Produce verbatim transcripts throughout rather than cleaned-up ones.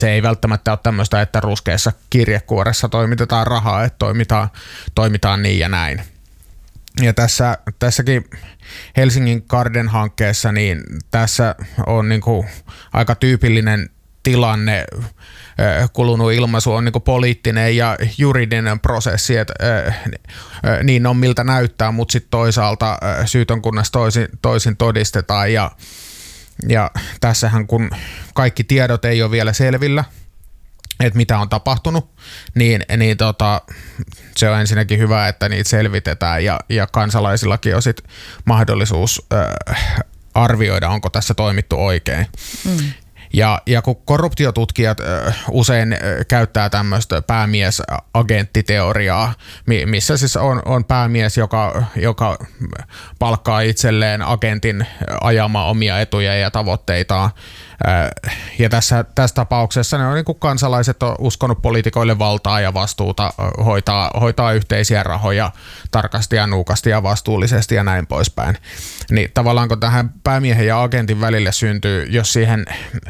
se ei välttämättä ole tämmöistä, että ruskeassa kirjekuoressa toimitetaan rahaa, että toimitaan, toimitaan niin ja näin. Ja tässä, tässäkin Helsingin Garden-hankkeessa, niin tässä on niin kuin aika tyypillinen tilanne. Kulunut ilmaisu on niin kuin poliittinen ja juridinen prosessi, että niin on miltä näyttää, mutta sitten toisaalta syytön kunnes toisin, toisin todistetaan. Ja, ja tässähän kun kaikki tiedot ei ole vielä selvillä, että mitä on tapahtunut, niin, niin tota, se on ensinnäkin hyvä, että niitä selvitetään ja, ja kansalaisillakin on sit mahdollisuus äh, arvioida, onko tässä toimittu oikein. Mm. Ja, ja kun korruptiotutkijat äh, usein äh, käyttää tämmöistä päämies-agenttiteoriaa, missä siis on, on päämies, joka, joka palkkaa itselleen agentin ajamaan omia etuja ja tavoitteitaan. Äh, ja tässä, tässä tapauksessa ne on niin kuin kansalaiset on uskonut poliitikoille valtaa ja vastuuta hoitaa, hoitaa yhteisiä rahoja tarkasti ja nuukasti ja vastuullisesti ja näin poispäin. Niin tavallaan kun tähän päämiehen ja agentin välille syntyy, jos siihen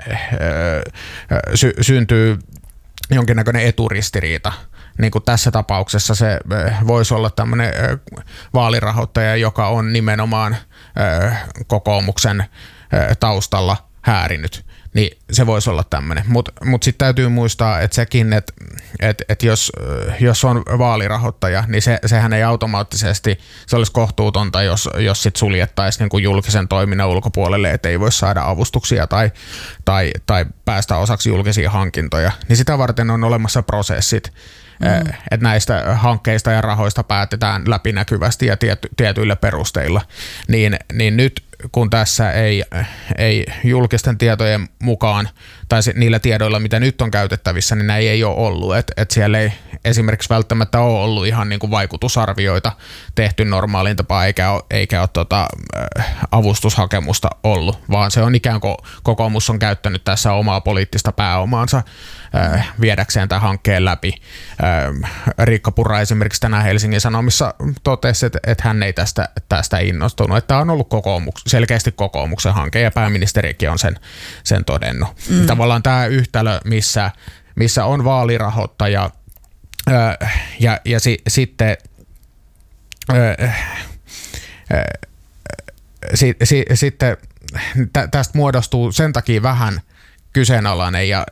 Sy- syntyy jonkinnäköinen eturistiriita. Niin kuin tässä tapauksessa se voisi olla tämmöinen vaalirahoittaja, joka on nimenomaan kokoomuksen taustalla häärinyt. Niin se voisi olla tämmöinen. Mutta mut sitten täytyy muistaa, että sekin, että et, et jos, jos on vaalirahoittaja, niin se, sehän ei automaattisesti, se olisi kohtuutonta, jos, jos sit suljettaisiin niin julkisen toiminnan ulkopuolelle, että ei voi saada avustuksia tai, tai, tai päästä osaksi julkisia hankintoja. Niin sitä varten on olemassa prosessit, mm. että näistä hankkeista ja rahoista päätetään läpinäkyvästi ja tiety, tietyillä perusteilla. Niin, niin nyt kun tässä ei, ei julkisten tietojen mukaan, tai niillä tiedoilla, mitä nyt on käytettävissä, niin näin ei ole ollut. Että et siellä ei esimerkiksi välttämättä ole ollut ihan niin kuin vaikutusarvioita tehty normaaliin tapaan, eikä ole, eikä ole tota, avustushakemusta ollut, vaan se on ikään kuin kokoomus on käyttänyt tässä omaa poliittista pääomaansa äh, viedäkseen tämän hankkeen läpi. Äh, Riikka Purra esimerkiksi tänään Helsingin Sanomissa totesi, että, että hän ei tästä, tästä innostunut, että tämä on ollut kokoomus, selkeästi kokoomuksen hanke ja pääministerikin on sen, sen todennut. Mm. Tavallaan tämä yhtälö, missä, missä on vaalirahoittaja ää, ja, ja si, sitten ää, ää, si, si, sitten tä, tästä muodostuu sen takia vähän kyseenalainen ja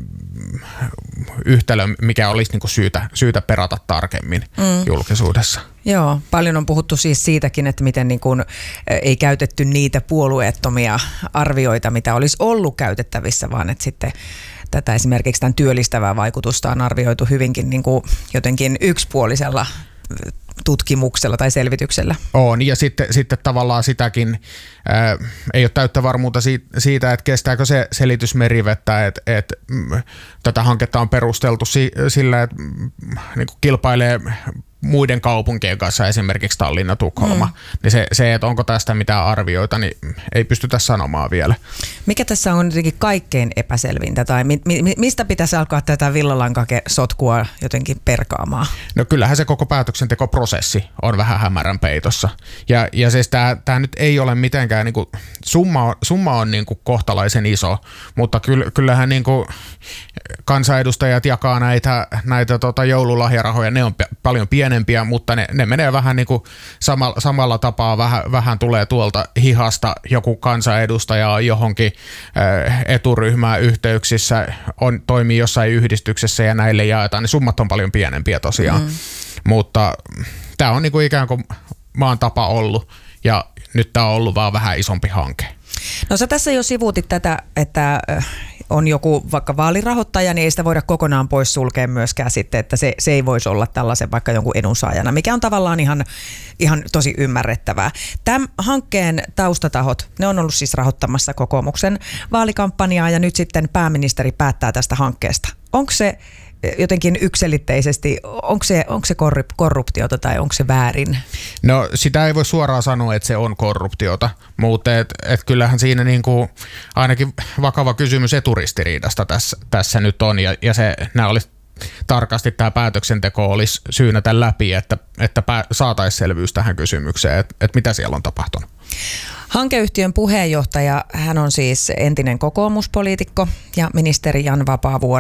yhtälö, mikä olisi niinku syytä, syytä perata tarkemmin mm. julkisuudessa. Joo, paljon on puhuttu siis siitäkin, että miten niin kuin ei käytetty niitä puolueettomia arvioita, mitä olisi ollut käytettävissä, vaan että sitten tätä esimerkiksi tämän työllistävää vaikutusta on arvioitu hyvinkin niin kuin jotenkin yksipuolisella tutkimuksella tai selvityksellä. On, ja sitten, sitten tavallaan sitäkin ää, ei ole täyttä varmuutta siitä, siitä, että kestääkö se selitys merivettä, että, että mm, tätä hanketta on perusteltu si, sillä, että mm, niin kuin kilpailee muiden kaupunkien kanssa, esimerkiksi Tallinna, Tukholma, mm. niin se, se, että onko tästä mitään arvioita, niin ei pystytä sanomaan vielä. Mikä tässä on jotenkin kaikkein epäselvintä, tai mi, mi, mistä pitäisi alkaa tätä villalankasotkua jotenkin perkaamaan? No kyllähän se koko päätöksentekoprosessi on vähän hämärän peitossa. Ja, ja siis tämä nyt ei ole mitenkään, niin kuin, summa, summa on niin kuin kohtalaisen iso, mutta kyllähän niin kuin kansanedustajat jakaa näitä, näitä tota joululahjarahoja, ne on p- paljon pienempiä, mutta ne, ne menee vähän niin kuin samalla, samalla tapaa, vähän, vähän tulee tuolta hihasta joku kansanedustaja johonkin äh, eturyhmään yhteyksissä, on, toimii jossain yhdistyksessä ja näille jaetaan, niin summat on paljon pienempiä tosiaan, mm. mutta tämä on niin kuin ikään kuin maan tapa ollut ja nyt tämä on ollut vaan vähän isompi hanke. No sä tässä jo sivuutit tätä, että on joku vaikka vaalirahoittaja, niin ei sitä voida kokonaan pois sulkea myöskään sitten, että se, se ei voisi olla tällaisen vaikka jonkun edunsaajana, mikä on tavallaan ihan, ihan tosi ymmärrettävää. Tämän hankkeen taustatahot, ne on ollut siis rahoittamassa kokoomuksen vaalikampanjaa ja nyt sitten pääministeri päättää tästä hankkeesta. Onko se jotenkin yksiselitteisesti, onko se, onko se korruptiota tai onko se väärin? No sitä ei voi suoraan sanoa, että se on korruptiota, mutta et, et kyllähän siinä niinku ainakin vakava kysymys eturistiriidasta tässä, tässä nyt on ja, ja se, nämä olisi tarkasti tämä päätöksenteko olisi syynätä läpi, että, että saataisiin selvyys tähän kysymykseen, että, että mitä siellä on tapahtunut. Hankeyhtiön puheenjohtaja, hän on siis entinen kokoomuspoliitikko ja ministeri Jan Vapaavuori.